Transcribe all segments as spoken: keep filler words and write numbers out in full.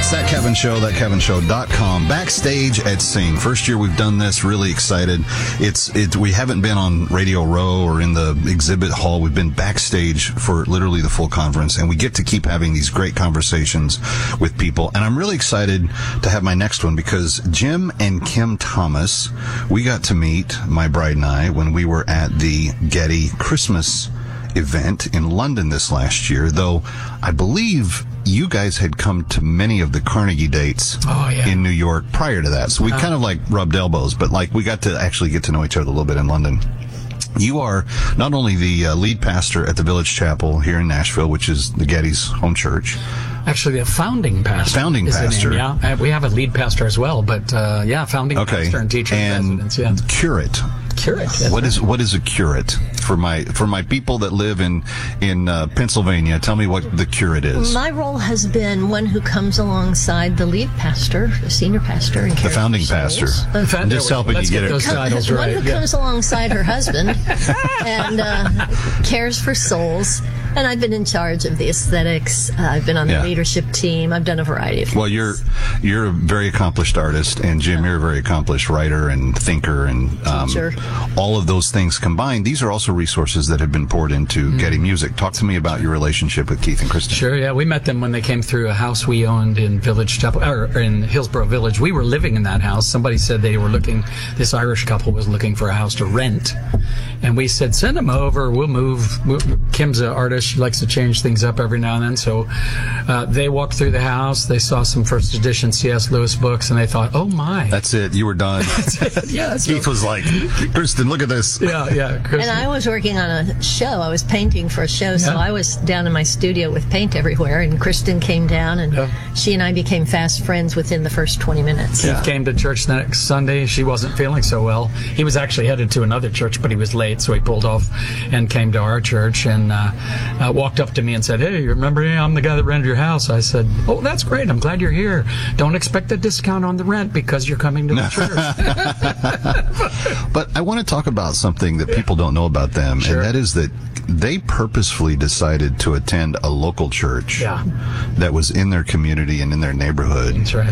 It's That Kevin Show, that kevin show dot com. Backstage at Sing. First year we've done this. Really excited. It's it. We haven't been on Radio Row or in the exhibit hall. We've been backstage for literally the full conference, and we get to keep having these great conversations with people. And I'm really excited to have my next one because Jim and Kim Thomas, we got to meet, my bride and I, when we were at the Getty Christmas event in London this last year, though I believe you guys had come to many of the Carnegie dates oh, yeah. in New York prior to that. So we uh, kind of like rubbed elbows, but like we got to actually get to know each other a little bit in London. You are not only the uh, lead pastor at the Village Chapel here in Nashville, which is the Getty's home church. Actually, a founding pastor. Founding pastor. Name, yeah, we have a lead pastor as well, but uh, yeah, founding okay. pastor and teaching and residence. Yeah. Curate. Curate. What right. is what is a curate for my for my people that live in in uh, Pennsylvania? Tell me what the curate is. My role has been one who comes alongside the lead pastor, the senior pastor, and the founding pastor. Uh, I'm just helping Let's you get, get it. those titles one right. who yeah. comes alongside her husband and uh, cares for souls. And I've been in charge of the aesthetics. Uh, I've been on the yeah. leadership team. I've done a variety of things. Well, you're you're a very accomplished artist, and Jim, you're a very accomplished writer and thinker, and um, all of those things combined. These are also resources that have been poured into mm. Getty Music. Talk to me about your relationship with Keith and Kristen. Sure, yeah. We met them when they came through a house we owned in Village Chapel, or in Hillsborough Village. We were living in that house. Somebody said they were looking, this Irish couple was looking for a house to rent. And we said, send them over. We'll move. We'll, Kim's an artist. She likes to change things up every now and then. So uh, they walked through the house. They saw some first edition C S Lewis books, and they thought, oh, my. That's it. You were done. yeah, Keith was like, Kristen, look at this. Yeah, yeah. Kristen. And I was working on a show. I was painting for a show, so yeah. I was down in my studio with paint everywhere, and Kristen came down, and yeah. she and I became fast friends within the first twenty minutes. Keith yeah. came to church the next Sunday. She wasn't feeling so well. He was actually headed to another church, but he was late, so he pulled off and came to our church and uh, uh, walked up to me and said, hey, you remember me? I'm the guy that rented your house. I said, oh, that's great. I'm glad you're here. Don't expect a discount on the rent because you're coming to the church. But I want to talk about something that people don't know about them, sure. and that is that they purposefully decided to attend a local church yeah. that was in their community and in their neighborhood. That's right.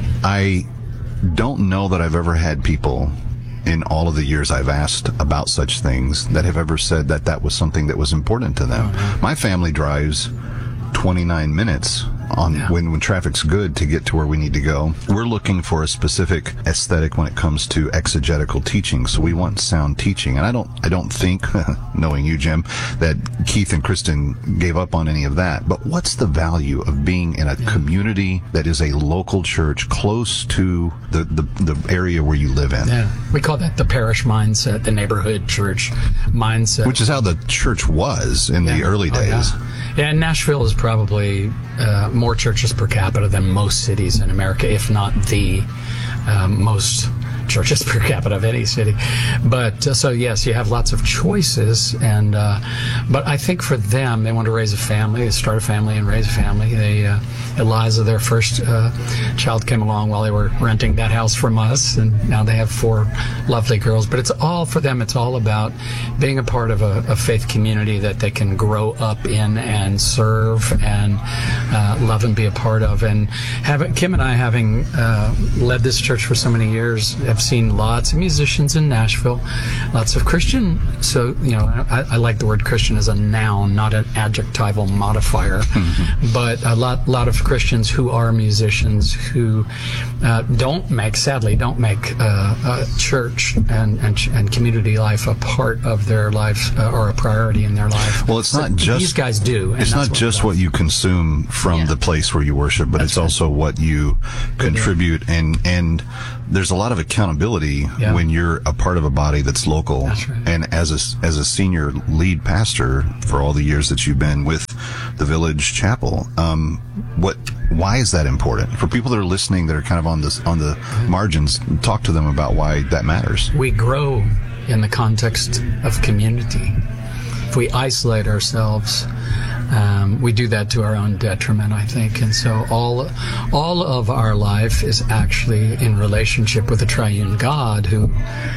I don't know that I've ever had people in all of the years I've asked about such things that have ever said that that was something that was important to them. Oh, my family drives twenty-nine minutes on yeah. when, when traffic's good to get to where we need to go. We're looking for a specific aesthetic when it comes to exegetical teaching. So we want sound teaching. And I don't I don't think, knowing you, Jim, that Keith and Kristen gave up on any of that. But what's the value of being in a yeah. community that is a local church close to the, the, the area where you live in? Yeah. We call that the parish mindset, the neighborhood church mindset. Which is how the church was in yeah. the early days. Oh, yeah. yeah, and Nashville is probably uh, more churches per capita than most cities in America, if not the um, most churches per capita of any city. But uh, so yes, you have lots of choices, and uh, but I think for them, they want to raise a family, they start a family and raise a family. They uh, Eliza, their first uh, child, came along while they were renting that house from us, and now they have four lovely girls. But it's all for them. It's all about being a part of a, a faith community that they can grow up in and serve and uh, love and be a part of. And having Kim and I, having uh, led this church for so many years, have seen lots of musicians in Nashville, lots of Christian. So you know, I, I like the word Christian as a noun, not an adjectival modifier. Mm-hmm. But a lot, lot of Christians who are musicians who uh, don't make, sadly, don't make uh, uh, church and, and and community life a part of their life uh, or a priority in their life. Well, it's so not just these guys do. And it's not what just what you consume from yeah. the place where you worship, but that's it's right. also what you contribute, and and there's a lot of accountability yeah. when you're a part of a body that's local. That's right. And as a as a senior lead pastor for all the years that you've been with the Village Chapel, um, what why is that important for people that are listening that are kind of on this on the margins? Talk to them about why that matters. We grow in the context of community. If we isolate ourselves, um, we do that to our own detriment, I think. And so all all of our life is actually in relationship with the triune God, who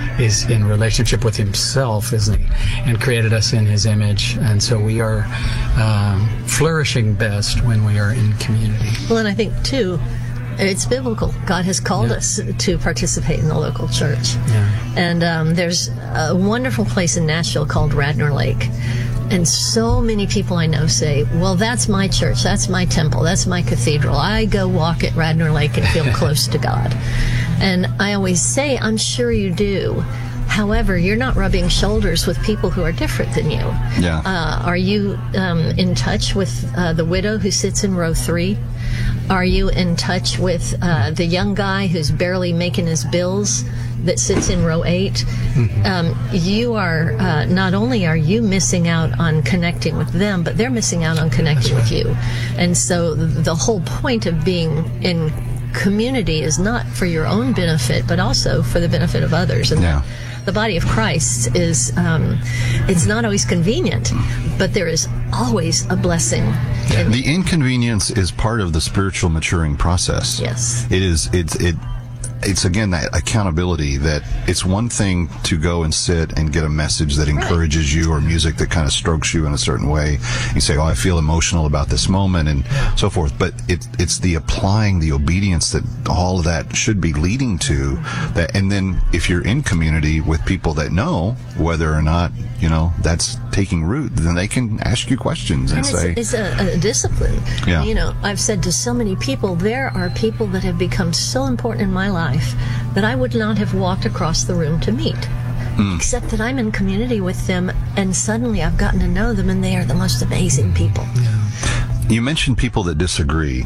is in relationship with himself, isn't he? And created us in his image. And so we are um, flourishing best when we are in community. Well, and I think, too, it's biblical. God has called Yeah. us to participate in the local church. Yeah. And um, there's a wonderful place in Nashville called Radnor Lake. And so many people I know say, well, that's my church, that's my temple, that's my cathedral. I go walk at Radnor Lake and feel close to God. And I always say, I'm sure you do. However, you're not rubbing shoulders with people who are different than you. Yeah. Uh, are you um, in touch with uh, the widow who sits in row three? Are you in touch with uh, the young guy who's barely making his bills that sits in row eight? Mm-hmm. Um, you are, uh, not only are you missing out on connecting with them, but they're missing out on connecting with you. And so the whole point of being in community is not for your own benefit, but also for the benefit of others. And Yeah. the body of Christ is, um, it's not always convenient, but there is always a blessing. And The inconvenience is part of the spiritual maturing process. Yes. It is, it's, it, it's again that accountability that it's one thing to go and sit and get a message that encourages you or music that kind of strokes you in a certain way. You say, oh, I feel emotional about this moment and so forth. But it, it's the applying the obedience that all of that should be leading to that. And then if you're in community with people that know whether or not, you know, that's taking root, then they can ask you questions and, And say, it's, it's a, a discipline. Yeah. You know, I've said to so many people, there are people that have become so important in my life that I would not have walked across the room to meet. Mm. Except that I'm in community with them, and suddenly I've gotten to know them, and they are the most amazing people. Yeah. You mentioned people that disagree.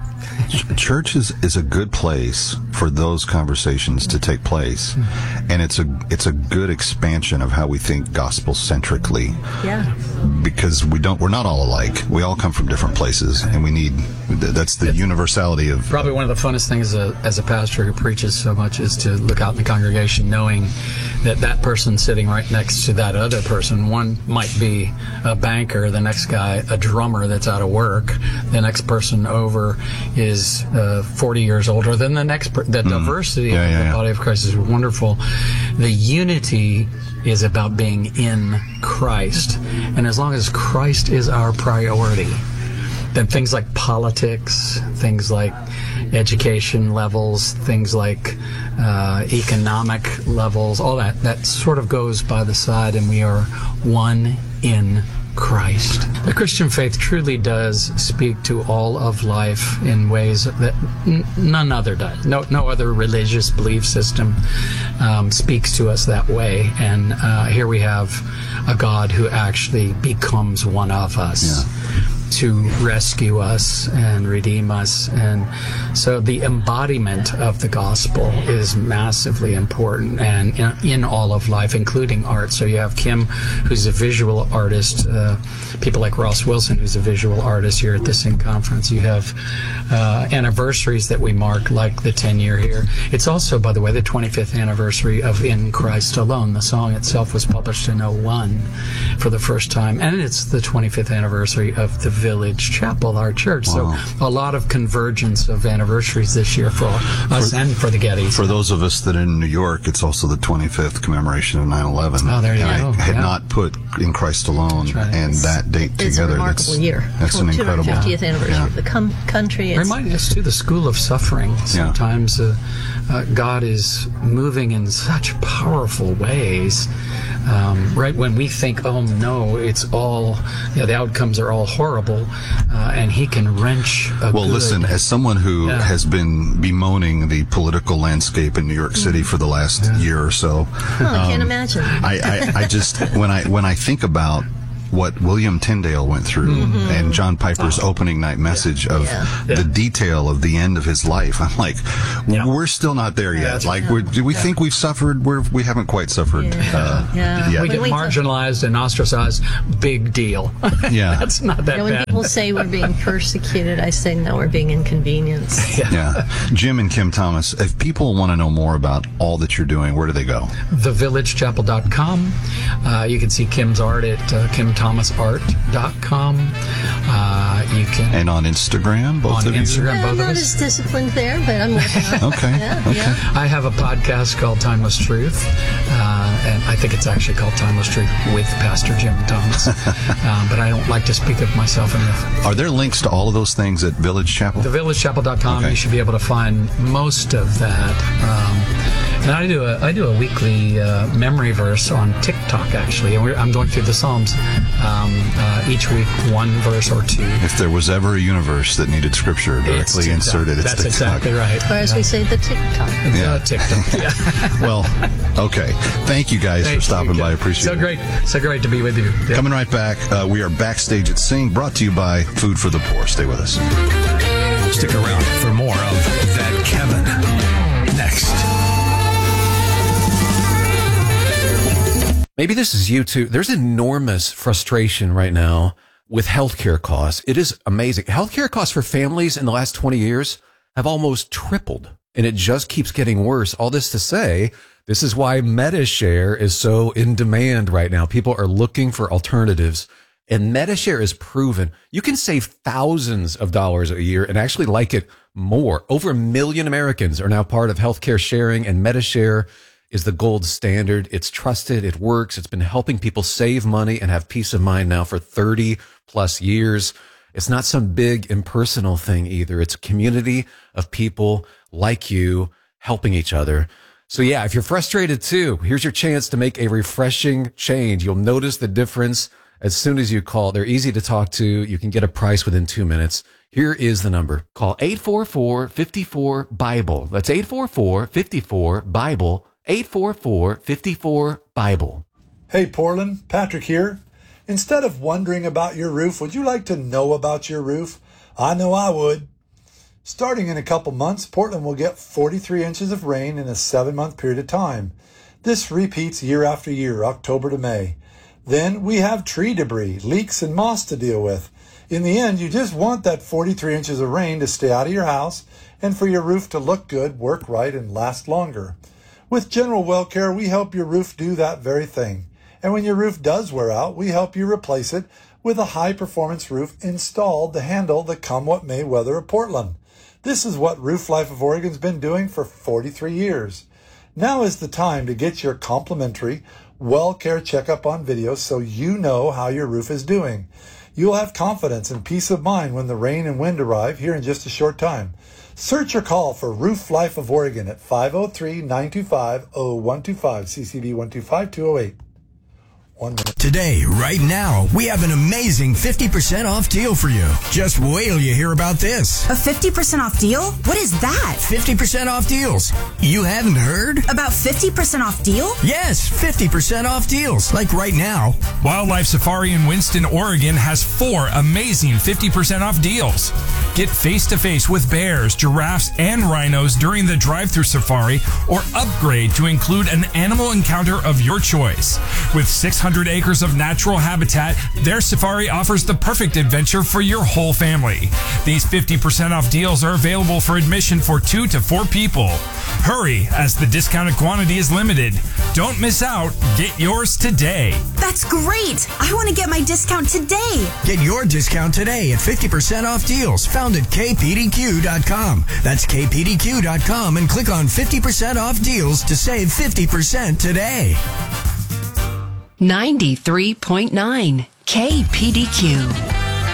Ch- Church is, is a good place for those conversations to take place, and it's a it's a good expansion of how we think gospel centrically. Yeah. Because we don't we're not all alike. We all come from different places, and we need that's the universality of. Probably one of the funnest things as a, as a pastor who preaches so much is to look out in the congregation knowing that that person sitting right next to that other person, one might be a banker, the next guy a drummer that's out of work, the next person over is uh, forty years older than the next per- the mm. diversity yeah, of yeah, the yeah. body of Christ is wonderful. The unity is about being in Christ, and as long as Christ is our priority, then things like politics, things like education levels, things like uh, economic levels, all that, that sort of goes by the side, and we are one in Christ. The Christian faith truly does speak to all of life in ways that n- none other does. No, no other religious belief system um, speaks to us that way. And uh, here we have a God who actually becomes one of us. Yeah. To rescue us and redeem us. And so the embodiment of the gospel is massively important and in, in all of life, including art. So you have Kim, who's a visual artist, uh, people like Ross Wilson, who's a visual artist here at the Sing Conference. You have uh, anniversaries that we mark, like the ten year here. It's also, by the way, the twenty-fifth anniversary of In Christ Alone. The song itself was published in oh one for the first time, and it's the twenty-fifth anniversary of the Village Chapel, our church. Wow. So a lot of convergence of anniversaries this year for us for, and for the Gettys. For those of us that are in New York, it's also the twenty-fifth commemoration of nine eleven. Oh, there you and go. I had Yeah. not put In Christ Alone right. and that date It's together. a remarkable that's, year. That's an incredible. two hundred fiftieth anniversary Yeah. of the com- country. It's, Remind us too, the school of suffering. Sometimes uh, uh, God is moving in such powerful ways. Um, right when we think, oh no, it's all, you know, the outcomes are all horrible, uh, and He can wrench a Well, good, listen, as someone who Yeah. has been bemoaning the political landscape in New York City for the last Yeah. year or so, oh, I can't imagine. I, I, I just when I when I think about what William Tyndale went through Mm-hmm. and John Piper's Oh. opening night message of Yeah. Yeah. the detail of the end of his life, I'm like, Yeah. we're still not there Yeah. yet. Like, we're, do we think we've suffered? We're, we haven't quite suffered Yeah. uh, Yeah. yet. we get When we- marginalized and ostracized. Big deal. Yeah. That's not that You know, when bad. people say we're being persecuted, I say no, we're being inconvenienced. Yeah. Jim and Kim Thomas, if people want to know more about all that you're doing, where do they go? the village chapel dot com. Uh, you can see Kim's art at uh, kim thomas art dot com. Uh, you can And on Instagram, both on of you? Instagram, I'm both not of us. as disciplined there, but I'm working on it. Okay, Yeah, okay. yeah. I have a podcast called Timeless Truth, uh, and I think it's actually called Timeless Truth with Pastor Jim Thomas. um, but I don't like to speak of myself in the, Are there links to all of those things at Village Chapel? the village chapel dot com. Okay. You should be able to find most of that. Um, and I do a I do a weekly uh, memory verse on TikTok, actually, and we're, I'm going through the Psalms um, uh, each week, one verse or two. If there was ever a universe that needed scripture It's directly TikTok. inserted, it's That's TikTok. exactly right. Or as we say, the TikTok. Yeah. Uh, TikTok. Yeah. Well, okay. Thank you guys Thank for stopping you. by. I appreciate so it. great, so great to be with you. Yeah. Coming right back, uh, we are backstage at Sing, brought to you by Food for the Poor. Stay with us. Stick around for more of That Kevin. Next. Maybe this is you too. There's enormous frustration right now with healthcare costs. It is amazing. Healthcare costs for families in the last twenty years have almost tripled, and it just keeps getting worse. All this to say, this is why MediShare is so in demand right now. People are looking for alternatives, and MediShare is proven. You can save thousands of dollars a year and actually like it more. Over a million Americans are now part of healthcare sharing, and MediShare is the gold standard. It's trusted. It works. It's been helping people save money and have peace of mind now for thirty plus years. It's not some big impersonal thing either. It's a community of people like you helping each other. So yeah, if you're frustrated too, here's your chance to make a refreshing change. You'll notice the difference as soon as you call. They're easy to talk to. You can get a price within two minutes. Here is the number. Call eight four four, five four, BIBLE. That's eight four four, five four, BIBLE. eight four four, five four, BIBLE. Hey Portland, Patrick here. Instead of wondering about your roof, would you like to know about your roof? I know I would. Starting in a couple months, Portland will get forty-three inches of rain in a seven-month period of time. This repeats year after year, October to May. Then we have tree debris, leaks, and moss to deal with. In the end, you just want that forty-three inches of rain to stay out of your house and for your roof to look good, work right, and last longer. With General Well Care, we help your roof do that very thing. And when your roof does wear out, we help you replace it with a high-performance roof installed to handle the come-what-may weather of Portland. This is what Roof Life of Oregon's been doing for forty-three years. Now is the time to get your complimentary Well Care checkup on video so you know how your roof is doing. You'll have confidence and peace of mind when the rain and wind arrive here in just a short time. Search or call for Roof Life of Oregon at five oh three, nine two five, oh one two five, C C B one two five, two oh eight. One minute. Today, right now, we have an amazing fifty percent off deal for you. Just wait till you hear about this. A fifty percent off deal? What is that? fifty percent off deals. You haven't heard? About fifty percent off deal? Yes, fifty percent off deals. Like right now. Wildlife Safari in Winston, Oregon has four amazing fifty percent off deals. Get face-to-face with bears, giraffes, and rhinos during the drive-thru safari, or upgrade to include an animal encounter of your choice. With six hundred acres of natural habitat, their safari offers the perfect adventure for your whole family. These fifty percent off deals are available for admission for two to four people. Hurry, as the discounted quantity is limited. Don't miss out. Get yours today. That's great! I want to get my discount today. Get your discount today at fifty percent off deals found at K P D Q dot com. That's K P D Q dot com and click on fifty percent off deals to save fifty percent today. ninety-three point nine K P D Q.